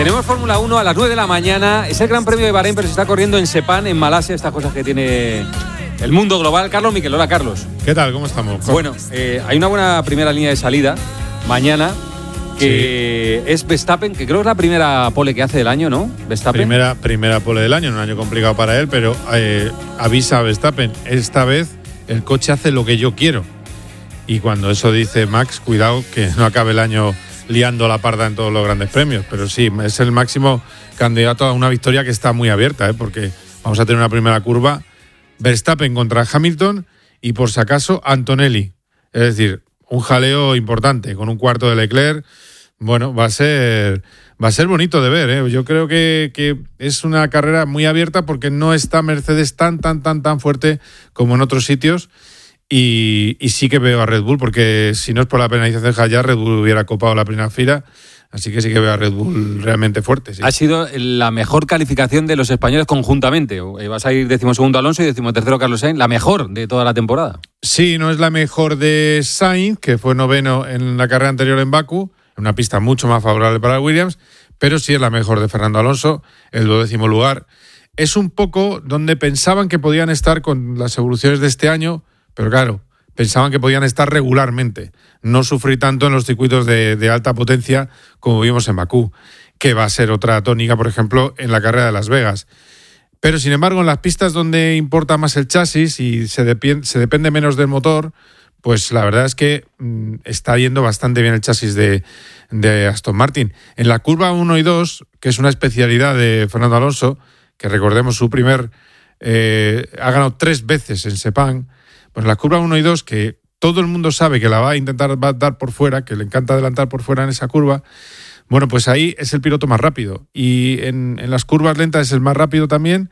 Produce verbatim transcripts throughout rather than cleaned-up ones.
Tenemos Fórmula uno a las nueve de la mañana. Es el Gran Premio de Bahrein, pero se está corriendo en Sepang, en Malasia, estas cosas que tiene el mundo global. Carlos Miquel, hola Carlos. ¿Qué tal? ¿Cómo estamos? Bueno, eh, hay una buena primera línea de salida mañana, que sí. Es Verstappen, que creo que es la primera pole que hace del año, ¿no? Verstappen. Primera, primera pole del año, un año complicado para él, pero eh, avisa a Verstappen, esta vez el coche hace lo que yo quiero. Y cuando eso dice Max, cuidado que no acabe el año liando la parda en todos los grandes premios. Pero sí, es el máximo candidato a una victoria que está muy abierta, ¿eh? Porque vamos a tener una primera curva, Verstappen contra Hamilton y por si acaso Antonelli. Es decir, un jaleo importante con un cuarto de Leclerc. Bueno, va a ser va a ser bonito de ver, ¿eh? Yo creo que, que es una carrera muy abierta porque no está Mercedes tan, tan, tan, tan fuerte como en otros sitios. Y, y sí que veo a Red Bull, porque si no es por la penalización de Hayar, Red Bull hubiera copado la primera fila. Así que sí que veo a Red Bull realmente fuerte. Sí. Ha sido la mejor calificación de los españoles conjuntamente. Vas a ir decimosegundo Alonso y decimotercero Carlos Sainz, la mejor de toda la temporada. Sí, no es la mejor de Sainz, que fue noveno en la carrera anterior en Bakú, en una pista mucho más favorable para Williams, pero sí es la mejor de Fernando Alonso, el duodécimo lugar. Es un poco donde pensaban que podían estar con las evoluciones de este año, pero claro, pensaban que podían estar regularmente, no sufrir tanto en los circuitos de, de alta potencia como vimos en Bakú, que va a ser otra tónica, por ejemplo, en la carrera de Las Vegas. Pero, sin embargo, en las pistas donde importa más el chasis y se, depend, se depende menos del motor, pues la verdad es que mmm, está yendo bastante bien el chasis de, de Aston Martin. En la curva uno y dos, que es una especialidad de Fernando Alonso, que recordemos su primer... Eh, ha ganado tres veces en Sepang. Pues la curva uno y dos, que todo el mundo sabe que la va a intentar va a dar por fuera, que le encanta adelantar por fuera en esa curva, bueno, pues ahí es el piloto más rápido. Y en, en las curvas lentas es el más rápido también.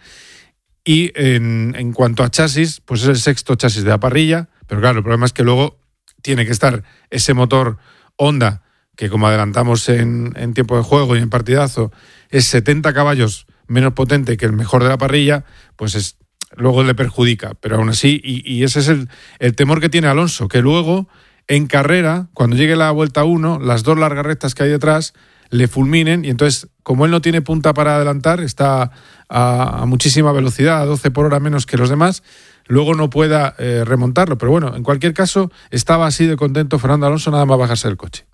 Y en, en cuanto a chasis, pues es el sexto chasis de la parrilla. Pero claro, el problema es que luego tiene que estar ese motor Honda, que como adelantamos en, en tiempo de juego y en partidazo, es setenta caballos menos potente que el mejor de la parrilla, pues es... luego le perjudica, pero aún así, y, y ese es el, el temor que tiene Alonso, que luego en carrera, cuando llegue la vuelta uno, las dos largas rectas que hay detrás le fulminen, y entonces, como él no tiene punta para adelantar, está a, a muchísima velocidad, a doce por hora menos que los demás, luego no pueda eh, remontarlo. Pero bueno, en cualquier caso, estaba así de contento Fernando Alonso nada más bajarse del coche.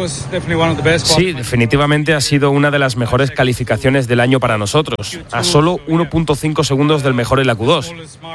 Sí, definitivamente ha sido una de las mejores calificaciones del año para nosotros, a solo uno punto cinco segundos del mejor en la Q dos.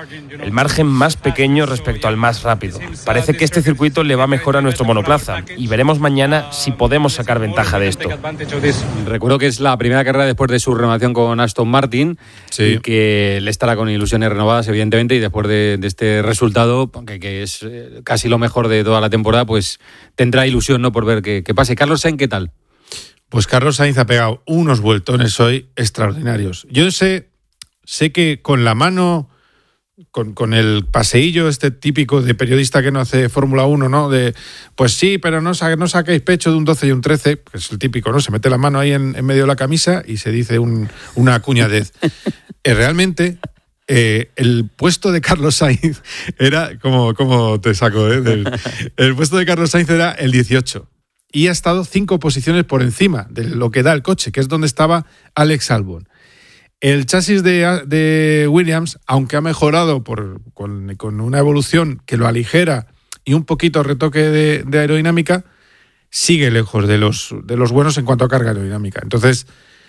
El margen más pequeño respecto al más rápido. Parece que este circuito le va mejor a nuestro monoplaza y veremos mañana si podemos sacar ventaja de esto. Recuerdo que es la primera carrera después de su renovación con Aston Martin, sí, y que le estará con ilusiones renovadas, evidentemente, y después de, de este resultado, que, que es casi lo mejor de toda la temporada, pues tendrá ilusión, ¿no?, por ver qué, qué pase. Carlos Sainz, ¿qué tal? Pues Carlos Sainz ha pegado unos vueltones hoy extraordinarios. Yo sé, sé que con la mano, con, con el paseillo este típico de periodista que no hace Fórmula uno, ¿no? De, pues sí, pero no, sa- no saquéis pecho de un doce y un trece, que es el típico, ¿no? Se mete la mano ahí en, en medio de la camisa y se dice un, una cuñadez. eh, realmente... Eh, el puesto de Carlos Sainz era, como, como te saco, ¿eh? Del, el puesto de Carlos Sainz era el dieciocho y ha estado cinco posiciones por encima de lo que da el coche, que es donde estaba Alex Albon. El chasis de, de Williams, aunque ha mejorado por, con, con una evolución que lo aligera y un poquito retoque de, de aerodinámica, sigue lejos de los, de los buenos en cuanto a carga aerodinámica. Entonces,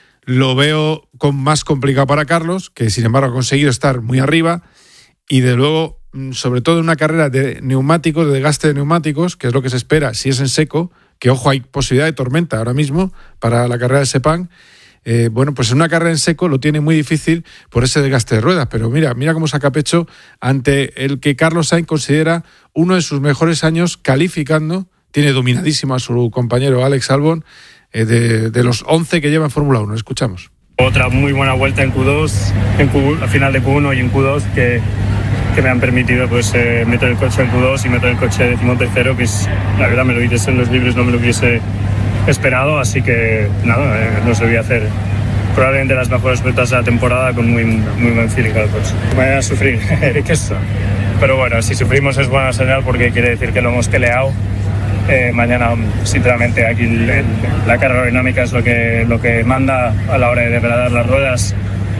lo veo con más complicado para Carlos, que sin embargo ha conseguido estar muy arriba, y de luego, sobre todo en una carrera de neumáticos, de desgaste de neumáticos, que es lo que se espera si es en seco, que ojo, hay posibilidad de tormenta ahora mismo para la carrera de Sepang. Eh, bueno, pues en una carrera en seco lo tiene muy difícil por ese desgaste de ruedas, pero mira, mira cómo saca pecho ante el que Carlos Sainz considera uno de sus mejores años calificando. Tiene dominadísimo a su compañero Alex Albon, eh, de, de los once que lleva en Fórmula uno. Escuchamos. Otra muy buena vuelta en Q dos, en Q, al final de Q uno y en Q dos, que, que me han permitido pues eh, meter el coche en Q dos y meter el coche decimotercero, que es, la verdad, me lo dices en los libros, no me lo hubiese esperado, así que nada, eh, no se voy a hacer probablemente las mejores vueltas de la temporada con muy, muy buen feeling al coche. Voy a sufrir, ¿qué es eso? Pero bueno, si sufrimos es buena señal porque quiere decir que lo hemos peleado Eh, mañana, sinceramente, aquí el, el, la carga aerodinámica es lo que, lo que manda a la hora de degradar las ruedas.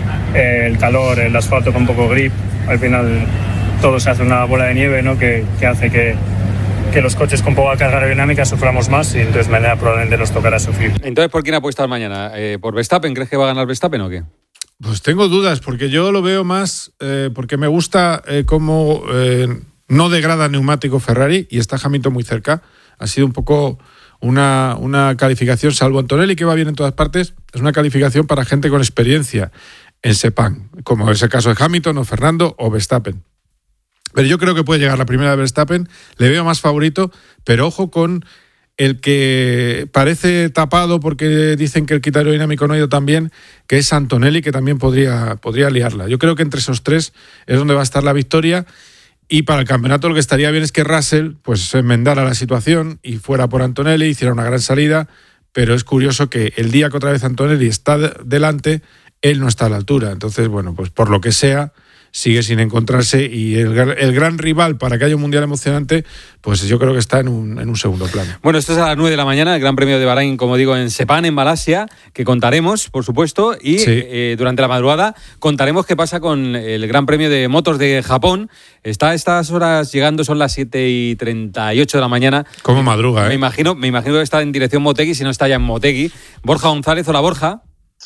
Eh, el calor, el asfalto con poco grip, al final todo se hace una bola de nieve, ¿no? que, que hace que, que los coches con poca carga aerodinámica suframos más, y entonces mañana probablemente nos tocará sufrir. Entonces, ¿por quién apuestas mañana? Eh, ¿Por Verstappen? ¿Crees que va a ganar Verstappen o qué? Pues tengo dudas, porque yo lo veo más, eh, porque me gusta eh, cómo eh, no degrada neumático Ferrari, y está Hamilton muy cerca. Ha sido un poco una, una calificación, salvo Antonelli, que va bien en todas partes, es una calificación para gente con experiencia en Sepang, como es el caso de Hamilton o Fernando o Verstappen. Pero yo creo que puede llegar la primera de Verstappen, le veo más favorito, pero ojo con el que parece tapado porque dicen que el kit aerodinámico no ha ido tan bien, que es Antonelli, que también podría, podría liarla. Yo creo que entre esos tres es donde va a estar la victoria. Y para el campeonato lo que estaría bien es que Russell pues enmendara la situación y fuera por Antonelli, hiciera una gran salida, pero es curioso que el día que otra vez Antonelli está delante, él no está a la altura. Entonces, bueno, pues por lo que sea, sigue sin encontrarse, y el, el gran rival para que haya un mundial emocionante, pues yo creo que está en un, en un segundo plano. Bueno, esto es a las nueve de la mañana, el Gran Premio de Bahrein, como digo, en Sepang, en Malasia, que contaremos, por supuesto, y sí. eh, durante la madrugada contaremos qué pasa con el Gran Premio de Motos de Japón. Está a estas horas llegando, son las siete y treinta y ocho de la mañana. ¿Cómo madruga, eh? Me imagino, me imagino que está en dirección Motegi, si no está ya en Motegi. Borja González, hola Borja.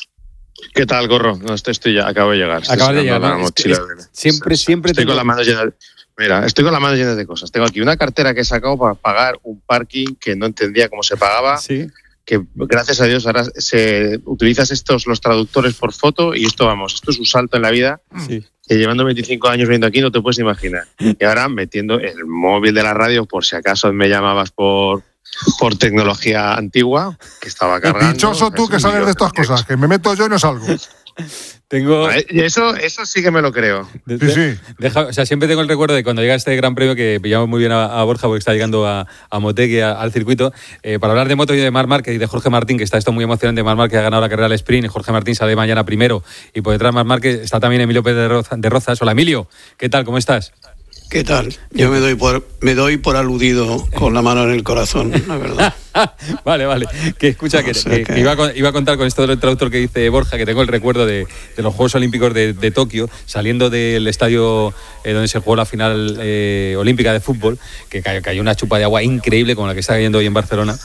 ¿Qué tal, Gorro? No, estoy, estoy ya, acabo de llegar. Acabas de llegar, la ¿no? mochila es, es, siempre, siempre... Estoy tengo... con la mano llena de... Mira, estoy con la mano llena de cosas. Tengo aquí una cartera que he sacado para pagar un parking que no entendía cómo se pagaba. Sí. Que gracias a Dios ahora se utilizas estos los traductores por foto, y esto, vamos, esto es un salto en la vida. Sí. Que llevando veinticinco años viendo aquí no te puedes imaginar. Y ahora metiendo el móvil de la radio por si acaso me llamabas por... por tecnología antigua, que estaba cargando. Dichoso tú que sabes de estas cosas, que me meto yo y no salgo. Tengo... Y eso, eso sí que me lo creo. Sí, sí. Deja, o sea, siempre tengo el recuerdo de cuando llega este Gran Premio, que pillamos muy bien a, a Borja porque está llegando a, a Motegi, a, al circuito, eh, para hablar de moto y de Marc Márquez y de Jorge Martín, que está esto muy emocionante. Marc Márquez ha ganado la carrera al sprint y Jorge Martín sale mañana primero, y por detrás de Marc Márquez está también Emilio Pérez de, Roza, de Rozas. Hola, Emilio, ¿qué tal? ¿Cómo estás? ¿Qué tal? Yo me doy por me doy por aludido con la mano en el corazón, la verdad. Vale, vale. Que escucha, que, o sea que, que iba, a, iba a contar con esto del traductor que dice Borja, que tengo el recuerdo de, de los Juegos Olímpicos de, de Tokio, saliendo del estadio eh, donde se jugó la final eh, olímpica de fútbol, que cayó, cayó una chupa de agua increíble como la que está cayendo hoy en Barcelona.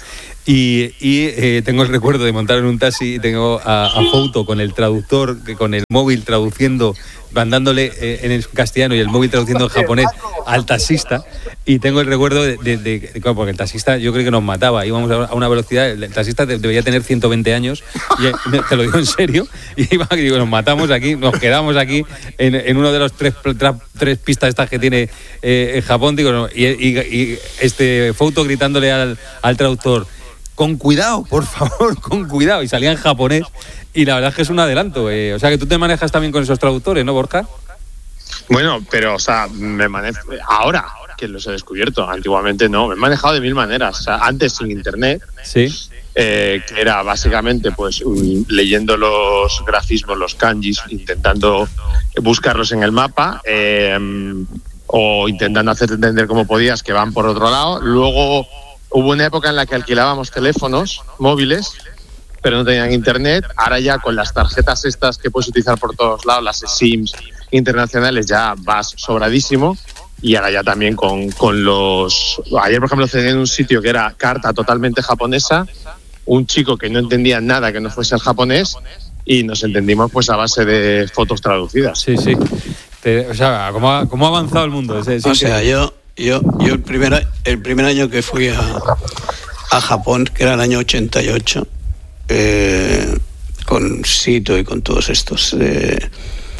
Y, y eh, tengo el recuerdo de montar en un taxi y tengo a, a Fouto con el traductor, que con el móvil traduciendo, mandándole eh, en el castellano y el móvil traduciendo en japonés al taxista. Y tengo el recuerdo de, de, de, de porque el taxista yo creo que nos mataba, íbamos a una velocidad, el taxista debería tener ciento veinte años, y te lo digo en serio, y iba, digo, nos matamos aquí, nos quedamos aquí en, en uno de los tres, tra, tres pistas estas que tiene eh, en Japón, digo, no, y, y, y este Fouto gritándole al, al traductor, con cuidado, por favor, con cuidado, y salía en japonés, y la verdad es que es un adelanto, eh. O sea que tú te manejas también con esos traductores, ¿no, Borja? Bueno, pero, o sea, me manejo ahora que los he descubierto, antiguamente no, me he manejado de mil maneras, o sea, antes sin internet, sí, eh, que era básicamente pues um, leyendo los grafismos, los kanjis, intentando buscarlos en el mapa, eh, o intentando hacerte entender como podías que van por otro lado. Luego hubo una época en la que alquilábamos teléfonos móviles, pero no tenían internet. Ahora ya con las tarjetas estas que puedes utilizar por todos lados, las SIMs internacionales, ya vas sobradísimo. Y ahora ya también con, con los... Ayer, por ejemplo, cené en un sitio que era carta totalmente japonesa, un chico que no entendía nada que no fuese el japonés, y nos entendimos pues a base de fotos traducidas. Sí, sí. Te, o sea, ¿cómo ha, cómo ha avanzado el mundo? ¿Sí? O sea, yo, yo, yo el, primer, el primer año que fui a, a Japón, que era el año ochenta y ocho, eh, con Sito y con todos estos, eh,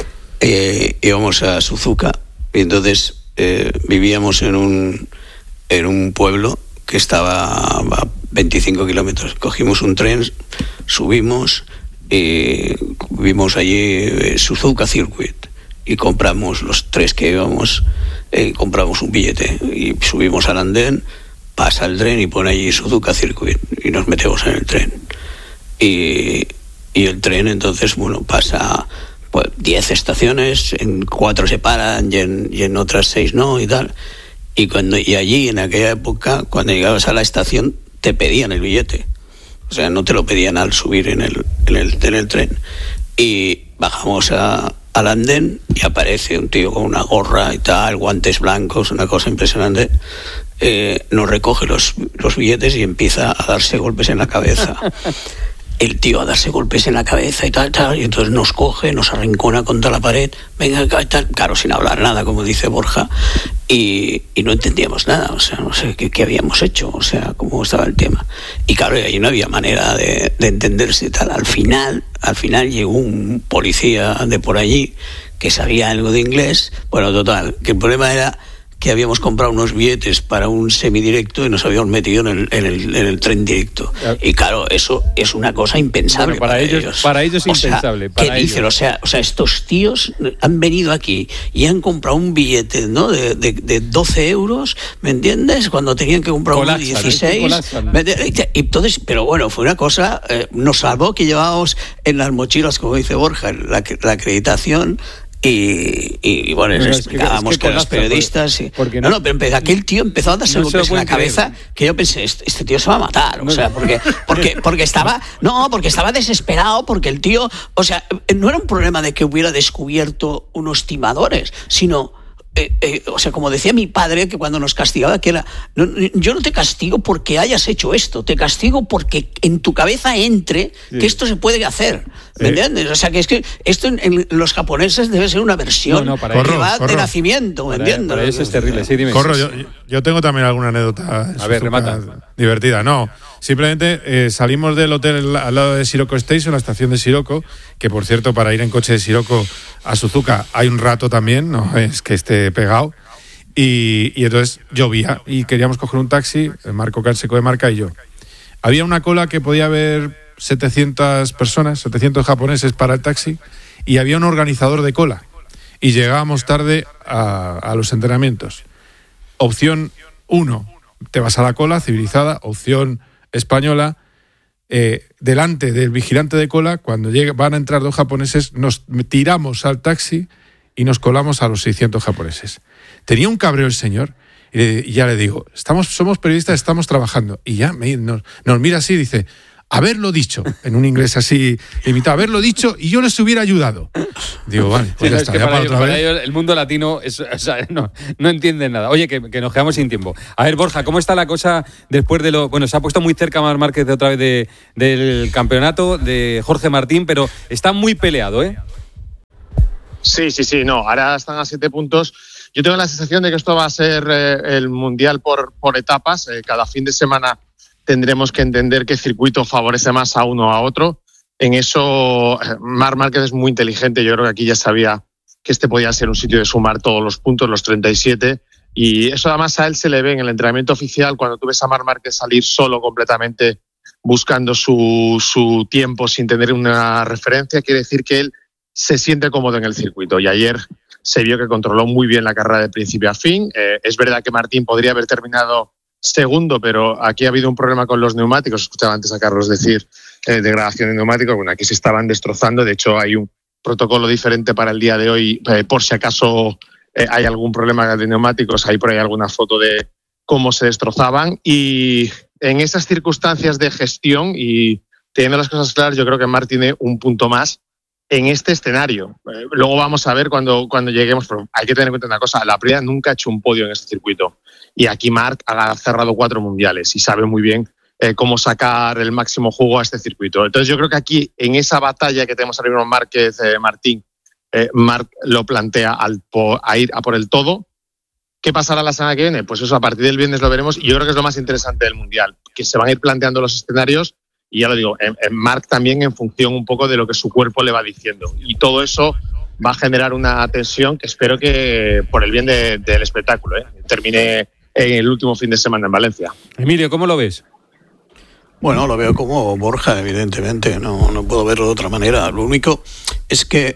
eh, íbamos a Suzuka, y entonces... Eh, vivíamos en un en un pueblo que estaba a veinticinco kilómetros. Cogimos un tren, subimos y vimos allí eh, Suzuka Circuit, y compramos los tres que íbamos, eh, compramos un billete y subimos al andén, pasa el tren y pone allí Suzuka Circuit y nos metemos en el tren, y, y el tren entonces, bueno, pasa pues diez estaciones, en cuatro se paran y en, y en otras seis no y tal, Y, cuando, y allí, en aquella época, cuando llegabas a la estación, te pedían el billete. O sea, no te lo pedían al subir en el, en el, en el tren. Y bajamos a, al andén y aparece un tío con una gorra y tal, guantes blancos, una cosa impresionante. Eh, nos recoge los, los billetes y empieza a darse golpes en la cabeza. El tío a darse golpes en la cabeza y tal, tal, y entonces nos coge, nos arrincona contra la pared, venga, tal, claro, sin hablar nada, como dice Borja, y, y no entendíamos nada, o sea, no sé qué, qué habíamos hecho, o sea, cómo estaba el tema. Y claro, ahí no había manera de, de entenderse y tal. Al final, al final llegó un policía de por allí que sabía algo de inglés, bueno, total, que el problema era que habíamos comprado unos billetes para un semidirecto y nos habíamos metido en el, en el, en el tren directo. Y claro, eso es una cosa impensable. Bueno, para, para ellos, ellos. Para ellos o impensable. Sea, para ¿qué ellos. dicen? O sea, o sea, estos tíos han venido aquí y han comprado un billete, ¿no? de, de, de doce euros, ¿me entiendes? Cuando tenían que comprar uno de dieciséis. ¿eh? Entonces, pero bueno, fue una cosa, eh, nos salvó que llevábamos en las mochilas, como dice Borja, la, la acreditación. Y, y, y bueno, les explicábamos es que, es que, que los periodistas... Porque, porque no, no, no, pero empezó, aquel tío empezó a darse no golpes en la cabeza creer. Que yo pensé, este, este tío se va a matar, o no, sea, porque, porque, porque estaba... No, porque estaba desesperado, porque el tío... O sea, no era un problema de que hubiera descubierto unos timadores, sino... Eh, eh, o sea, como decía mi padre, que cuando nos castigaba, que era, no, yo no te castigo porque hayas hecho esto, te castigo porque en tu cabeza entre sí. que esto se puede hacer, ¿me sí. entiendes? O sea, que es que esto en, en los japoneses debe ser una versión no, no, para que corro, va corro. de nacimiento, ¿me entiendes? Para eso es terrible, sí, dime. Corro, yo, yo tengo también alguna anécdota a ver, remata. divertida, no. Simplemente eh, salimos del hotel al lado de Shiroko Station, la estación de Shiroko, que por cierto, para ir en coche de Shiroko a Suzuka hay un rato también, no es que esté pegado. Y, y entonces llovía y queríamos coger un taxi, Marco Canseco de Marca y yo. Había una cola que podía haber setecientas personas, setecientos japoneses para el taxi, y había un organizador de cola. Y llegábamos tarde a, a los entrenamientos. Opción uno, te vas a la cola, civilizada. Opción española, eh, delante del vigilante de cola, cuando llega, van a entrar dos japoneses, nos tiramos al taxi y nos colamos a los seiscientos japoneses. Tenía un cabreo el señor y, y ya le digo, estamos, somos periodistas, estamos trabajando. Y ya me, nos, nos mira así y dice, haberlo dicho, en un inglés así limitado, haberlo dicho y yo les hubiera ayudado. Digo, vale, pues sí, ya no, está. Es que ya para, para ellos, para ellos el mundo latino es, o sea, no, no entienden nada. Oye, que, que nos quedamos sin tiempo. A ver, Borja, ¿cómo está la cosa después de lo... Bueno, se ha puesto muy cerca Marc Márquez de otra vez de, del campeonato, de Jorge Martín, pero está muy peleado, ¿eh? Sí, sí, sí, no, ahora están a siete puntos. Yo tengo la sensación de que esto va a ser eh, el Mundial por, por etapas. Eh, cada fin de semana tendremos que entender qué circuito favorece más a uno o a otro. En eso, Marc Márquez es muy inteligente. Yo creo que aquí ya sabía que este podía ser un sitio de sumar todos los puntos, los treinta y siete. Y eso además a él se le ve en el entrenamiento oficial, cuando tú ves a Marc Márquez salir solo completamente buscando su, su tiempo sin tener una referencia, quiere decir que él se siente cómodo en el circuito. Y ayer se vio que controló muy bien la carrera de principio a fin. Eh, es verdad que Martín podría haber terminado segundo, pero aquí ha habido un problema con los neumáticos. Escuchaba antes a Carlos decir eh, degradación de neumáticos. Bueno, aquí se estaban destrozando. De hecho, hay un protocolo diferente para el día de hoy, eh, por si acaso eh, hay algún problema de neumáticos. Hay por ahí alguna foto de cómo se destrozaban. Y en esas circunstancias de gestión y teniendo las cosas claras, yo creo que Marc tiene un punto más en este escenario. Eh, luego vamos a ver cuando, cuando lleguemos, pero hay que tener en cuenta una cosa, la Aprilia nunca ha hecho un podio en este circuito. Y aquí Marc ha cerrado cuatro mundiales y sabe muy bien eh, cómo sacar el máximo jugo a este circuito. Entonces yo creo que aquí, en esa batalla que tenemos ahora mismo Márquez, eh, Martín, eh, Marc lo plantea al po- a ir a por el todo. ¿Qué pasará la semana que viene? Pues eso, a partir del viernes lo veremos, y yo creo que es lo más interesante del Mundial, que se van a ir planteando los escenarios, y ya lo digo, en, en Marc también en función un poco de lo que su cuerpo le va diciendo. Y todo eso va a generar una tensión que espero que, por el bien de, del espectáculo, ¿eh? termine en el último fin de semana en Valencia. Emilio, ¿cómo lo ves? Bueno, lo veo como Borja, evidentemente, no, no puedo verlo de otra manera. Lo único es que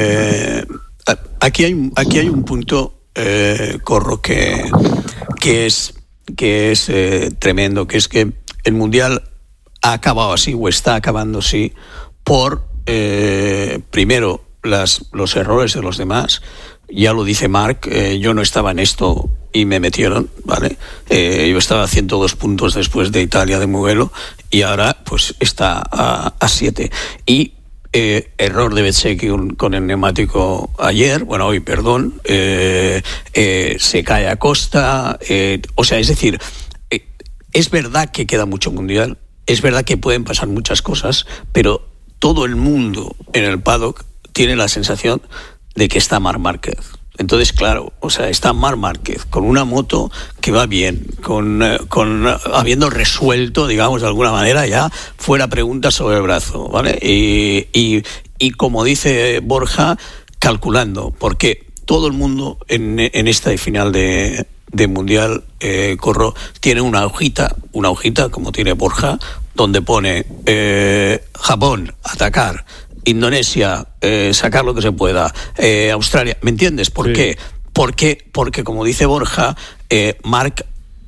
eh, aquí, hay, aquí hay un punto, eh, Corro, que, que es, que es eh, tremendo, que es que el Mundial ha acabado así, o está acabando así, por, eh, primero, las, los errores de los demás, ya lo dice Marc, eh, yo no estaba en esto y me metieron, ¿vale? Eh, yo estaba a ciento dos puntos después de Italia de Mugello y ahora pues está a siete. Y eh, error de Bezzecchi con, con el neumático ayer, bueno, hoy, perdón, eh, eh, se cae a costa, eh, o sea, es decir, eh, es verdad que queda mucho mundial, es verdad que pueden pasar muchas cosas, pero todo el mundo en el paddock tiene la sensación de que está Marc Márquez. Entonces, claro, o sea, está Marc Márquez con una moto que va bien, con, con habiendo resuelto, digamos, de alguna manera ya fuera preguntas sobre el brazo, ¿vale? Y, y, y como dice Borja, calculando, porque todo el mundo en, en esta final de, de Mundial, eh, Corro, tiene una hojita, una hojita, como tiene Borja, donde pone eh, Japón, atacar, Indonesia, eh, sacar lo que se pueda, eh, Australia, ¿me entiendes? ¿Por sí. qué? Porque, porque, como dice Borja, eh, Marc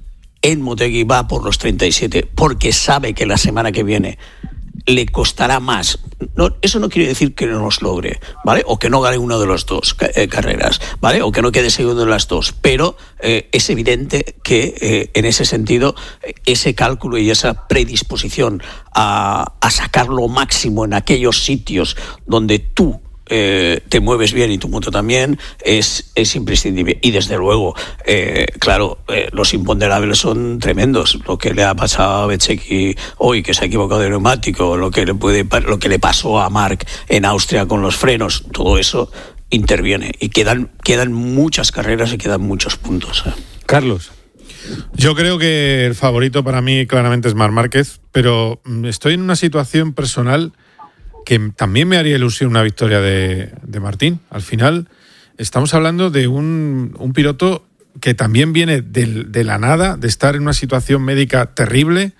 en Motegi va por los treinta y siete, porque sabe que la semana que viene le costará más. No, eso no quiere decir que no los logre, ¿vale? O que no gane una de las dos eh, carreras, ¿vale? O que no quede segundo en las dos. Pero eh, es evidente que eh, en ese sentido, ese cálculo y esa predisposición a, a sacar lo máximo en aquellos sitios donde tú Eh, te mueves bien y tu moto también, es, es imprescindible. Y desde luego, eh, claro, eh, los imponderables son tremendos. Lo que le ha pasado a Bezzecchi hoy, que se ha equivocado de neumático, lo que le puede, lo que le pasó a Marc en Austria con los frenos, todo eso interviene. Y quedan, quedan muchas carreras y quedan muchos puntos. ¿eh? Carlos. Yo creo que el favorito para mí claramente es Marc Márquez, pero estoy en una situación personal que también me haría ilusión una victoria de, de Martín. Al final estamos hablando de un, un piloto que también viene de, de la nada, de estar en una situación médica terrible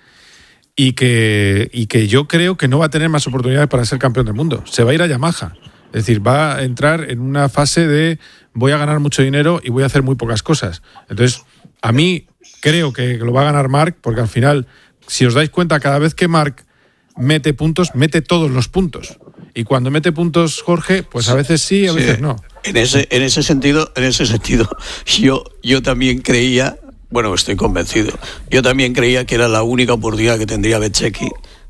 y que, y que yo creo que no va a tener más oportunidades para ser campeón del mundo. Se va a ir a Yamaha. Es decir, va a entrar en una fase de voy a ganar mucho dinero y voy a hacer muy pocas cosas. Entonces, a mí creo que lo va a ganar Marc, porque al final, si os dais cuenta, cada vez que Marc mete puntos, mete todos los puntos. Y cuando mete puntos Jorge, pues a veces sí, a veces sí. no. En ese, en ese sentido, en ese sentido, yo, yo también creía, bueno, estoy convencido, yo también creía que era la única oportunidad que tendría Bezzecchi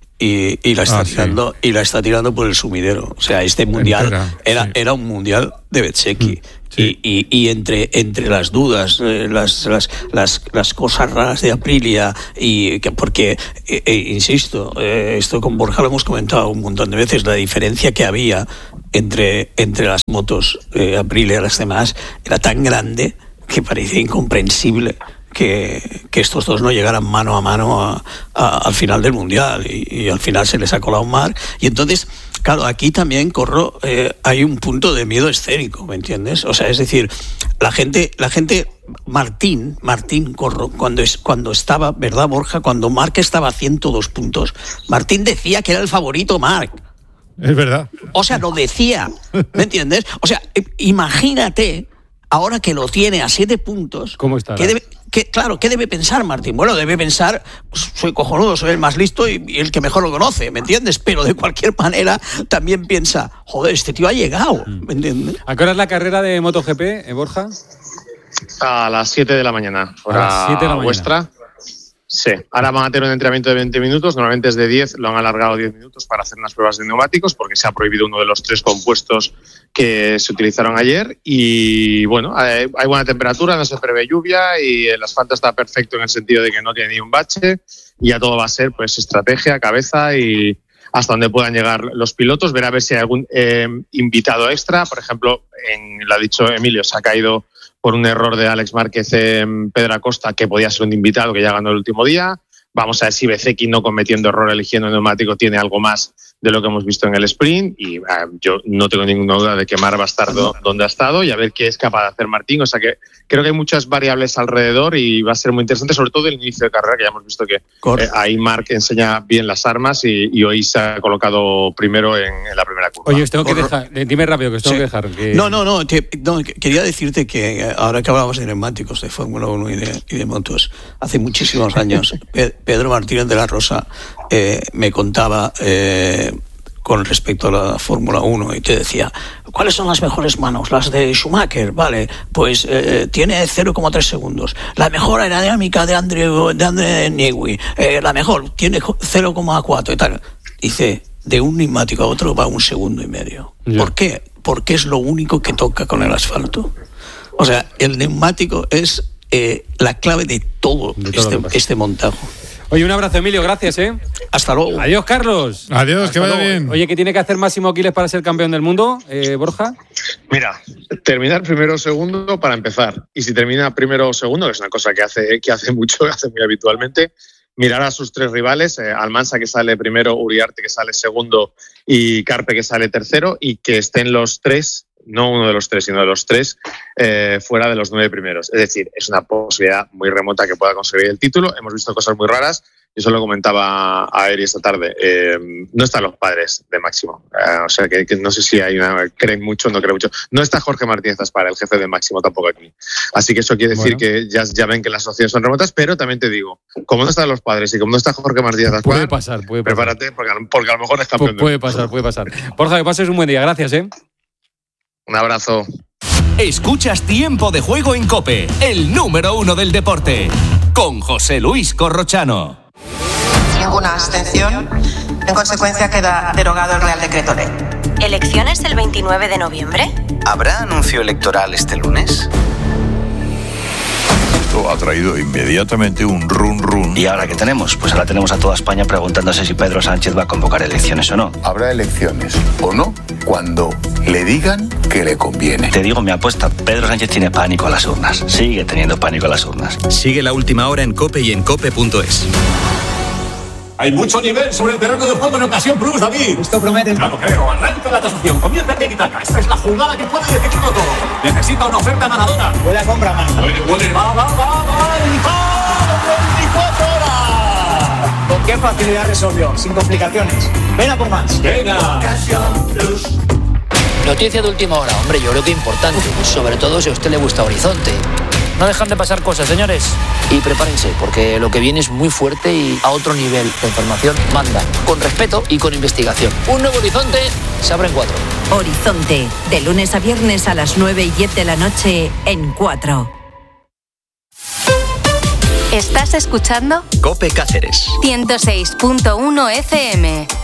y, y la está ah, tirando, sí. y la está tirando por el sumidero. O sea, este mundial Entera, era, sí. era un mundial de Bezzecchi. Mm. Sí. Y, y, y entre, entre las dudas, eh, las, las, las, las cosas raras de Aprilia, y que, porque, eh, eh, insisto, eh, esto con Borja lo hemos comentado un montón de veces, la diferencia que había entre, entre las motos eh, Aprilia y las demás era tan grande que parecía incomprensible que, que estos dos no llegaran mano a mano a, a, al final del Mundial, y, y al final se les ha colado un Marc. Y entonces, claro, aquí también, Corro, eh, hay un punto de miedo escénico, ¿me entiendes? O sea, es decir, la gente, la gente, Martín, Martín Corro, cuando, es, cuando estaba, ¿verdad, Borja? Cuando Marc estaba a ciento dos puntos, Martín decía que era el favorito Marc. Es verdad. O sea, lo decía, ¿me entiendes? O sea, imagínate, ahora que lo tiene a siete puntos, ¿cómo está? ¿Qué debe, qué, claro, ¿qué debe pensar Martín? Bueno, debe pensar, soy cojonudo, soy el más listo y, y el que mejor lo conoce, ¿me entiendes? Pero de cualquier manera también piensa, joder, este tío ha llegado, ¿me entiendes? ¿A qué hora es la carrera de MotoGP, eh, Borja? A las siete de la mañana, hora a las siete de la vuestra. Mañana. Sí, ahora van a tener un entrenamiento de veinte minutos, normalmente es de diez, lo han alargado diez minutos para hacer unas pruebas de neumáticos porque se ha prohibido uno de los tres compuestos que se utilizaron ayer y bueno, hay buena temperatura, no se prevé lluvia y el asfalto está perfecto en el sentido de que no tiene ni un bache y ya todo va a ser pues estrategia, cabeza y hasta donde puedan llegar los pilotos, ver a ver si hay algún eh, invitado extra, por ejemplo, en, lo ha dicho Emilio, se ha caído por un error de Alex Márquez en Pedro Acosta, que podía ser un invitado que ya ganó el último día. Vamos a ver si Bezzecchi, no cometiendo error eligiendo el neumático, tiene algo más de lo que hemos visto en el sprint. Y uh, yo no tengo ninguna duda de que Marc va a estar do, donde ha estado y a ver qué es capaz de hacer Martín. O sea que creo que hay muchas variables alrededor y va a ser muy interesante, sobre todo el inicio de carrera, que ya hemos visto que eh, ahí Marc enseña bien las armas y, y hoy se ha colocado primero en, en la primera curva. Oye, os tengo que dejar, dime rápido que os tengo sí. que dejar. Que... No, no, no, te, no, quería decirte que ahora que hablamos de neumáticos, de Fórmula uno y de, y de motos, hace muchísimos años Pedro Martínez de la Rosa eh, me contaba eh, con respecto a la Fórmula uno y te decía, ¿cuáles son las mejores manos? Las de Schumacher, vale, pues eh, tiene cero coma tres segundos. La mejor aerodinámica de Andrew, de Andrew Newey, eh, la mejor, tiene cero coma cuatro y tal. Dice, de un neumático a otro va un segundo y medio. Yeah. ¿Por qué? Porque es lo único que toca con el asfalto. O sea, el neumático es eh, la clave de todo, de todo este, este montaje. Oye, un abrazo, Emilio, gracias, ¿eh? Hasta luego. Adiós, Carlos. Adiós, Hasta que vaya luego. bien. Oye, ¿qué tiene que hacer Máximo Aquiles para ser campeón del mundo, eh, Borja? Mira, terminar primero o segundo para empezar. Y si termina primero o segundo, que es una cosa que hace, que hace mucho, que hace muy habitualmente, mirar a sus tres rivales, eh, Almansa que sale primero, Uriarte que sale segundo y Carpe que sale tercero, y que estén los tres, no uno de los tres, sino de los tres, eh, fuera de los nueve primeros. Es decir, es una posibilidad muy remota que pueda conseguir el título. Hemos visto cosas muy raras. Yo solo comentaba a Eri esta tarde. Eh, no están los padres de Máximo. Eh, o sea, que, que no sé si hay una, creen mucho o no creen mucho. No está Jorge Martínez Aspara, el jefe de Máximo, tampoco aquí. Así que eso quiere decir bueno. que ya, ya ven que las opciones son remotas, pero también te digo, como no están los padres y como no está Jorge Martínez Aspara, puede pasar, puede pasar. Prepárate, porque, porque a lo mejor es campeón. Pu- puede pasar, puede pasar. Borja, que pases un buen día. Gracias, ¿eh? Un abrazo. Escuchas Tiempo de Juego en COPE, el número uno del deporte, con José Luis Corrochano. Ninguna abstención. En consecuencia, queda derogado el Real Decreto Ley. ¿Elecciones el veintinueve de noviembre? ¿Habrá anuncio electoral este lunes? Esto ha traído inmediatamente un run run. ¿Y ahora qué tenemos? Pues ahora tenemos a toda España preguntándose si Pedro Sánchez va a convocar elecciones o no. Habrá elecciones o no cuando le digan que le conviene. Te digo mi apuesta, Pedro Sánchez tiene pánico a las urnas. Sigue teniendo pánico a las urnas. Sigue La Última Hora en COPE y en cope punto es. Hay mucho nivel sobre el terreno de juego en Ocasión Plus, David. Esto promete. Claro, creo. Arranca la tasación. Comienza en Itaca. Esta es la jugada que puede decidirlo todo. Necesita una oferta ganadora. Buena compra, man. Puede, puede. Va, va, va, va. veinticuatro horas. ¿Con qué facilidad resolvió? Sin complicaciones. Ven a por más. Venga. Ocasión Plus. Noticia de última hora. Hombre, yo creo que importante. Sobre todo si a usted le gusta Horizonte. No dejan de pasar cosas, señores. Y prepárense, porque lo que viene es muy fuerte y a otro nivel. La información manda, con respeto y con investigación. Un nuevo Horizonte se abre en cuatro. Horizonte, de lunes a viernes a las nueve y diez de la noche en cuatro. ¿Estás escuchando? COPE Cáceres. ciento seis punto uno F M.